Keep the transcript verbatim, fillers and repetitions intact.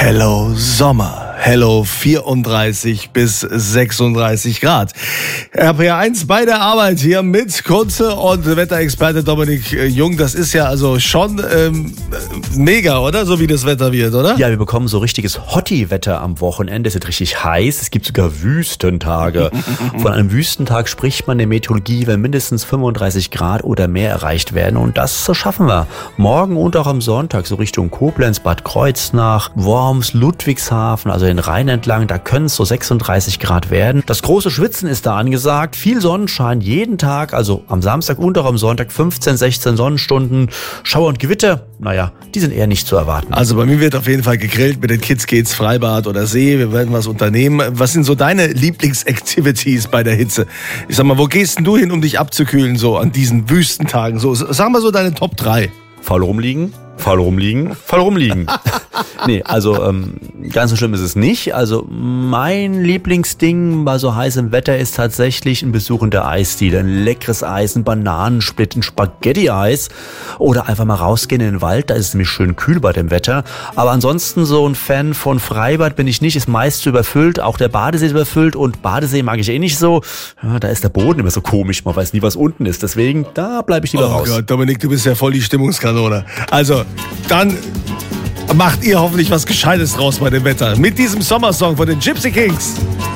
Hello Sommer. Hello vierunddreißig bis sechsunddreißig Grad. R P R eins bei der Arbeit hier mit Kunze und Wetterexperte Dominik Jung. Das ist ja also schon ähm, mega, oder? So wie das Wetter wird, oder? Ja, wir bekommen so richtiges Hottie-Wetter am Wochenende. Es wird richtig heiß. Es gibt sogar Wüstentage. Von einem Wüstentag spricht man in der Meteorologie, wenn mindestens fünfunddreißig Grad oder mehr erreicht werden. Und das schaffen wir. Morgen und auch am Sonntag so Richtung Koblenz, Bad Kreuznach, Worms, Ludwigshafen, also den Rhein entlang, da können es so sechsunddreißig Grad werden. Das große Schwitzen ist da angesagt. Viel Sonnenschein jeden Tag, also am Samstag und auch am Sonntag fünfzehn, sechzehn Sonnenstunden. Schauer und Gewitter, naja, die sind eher nicht zu erwarten. Also bei mir wird auf jeden Fall gegrillt. Mit den Kids geht's Freibad oder See. Wir werden was unternehmen. Was sind so deine Lieblingsactivities bei der Hitze? Ich sag mal, wo gehst denn du hin, um dich abzukühlen, so an diesen Wüstentagen? So, sag mal so deine Top drei. Faul rumliegen, faul rumliegen, faul rumliegen. Nee, also ähm, ganz so schlimm ist es nicht. Also mein Lieblingsding bei so heißem Wetter ist tatsächlich ein Besuch in der Eisdiele. Ein leckeres Eis, ein Bananensplit, ein Spaghetti-Eis. Oder einfach mal rausgehen in den Wald, da ist es nämlich schön kühl bei dem Wetter. Aber ansonsten so ein Fan von Freibad bin ich nicht, ist meist zu überfüllt. Auch der Badesee ist überfüllt und Badesee mag ich eh nicht so. Ja, da ist der Boden immer so komisch, man weiß nie, was unten ist. Deswegen, da bleibe ich lieber oh raus. Oh Gott, Dominik, du bist ja voll die Stimmungskanone. Also, dann macht ihr hoffentlich was Gescheites draus bei dem Wetter. Mit diesem Sommersong von den Gypsy Kings.